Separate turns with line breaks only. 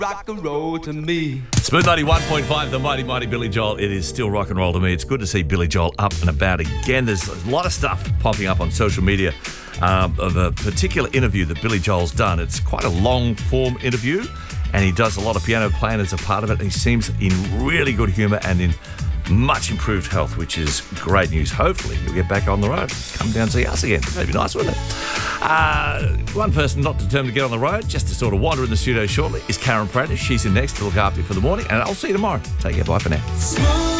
rock and roll to me.
Smooth 91.5, the mighty, mighty Billy Joel. It is still rock and roll to me. It's good to see Billy Joel up and about again. There's a lot of stuff popping up on social media of a particular interview that Billy Joel's done. It's quite a long-form interview, and he does a lot of piano playing as a part of it. And he seems in really good humour and in much improved health, which is great news. Hopefully he'll get back on the road, come down and see us again. That'd be nice, wouldn't it? One person not determined to get on the road, just to sort of wander in the studio shortly, is Karen Prater. She's in next to look after you for the morning, and I'll see you tomorrow. Take care. Bye for now.